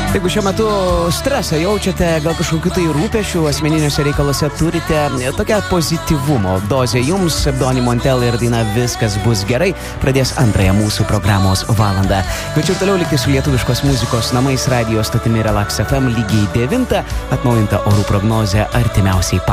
Jeigu šiuo metu stresą jaučiate, gal kažkokiu tai rūpešių asmeniniuose reikaluose turite, tokia pozityvumo dozė jums, Doni Montel ir daina Viskas bus gerai pradės antrąją mūsų programos valandą. Kviečiu toliau likti su lietuviškos muzikos namais, radio stotimi Relax FM lygiai 9, atnaujinta orų prognozė artimiausiai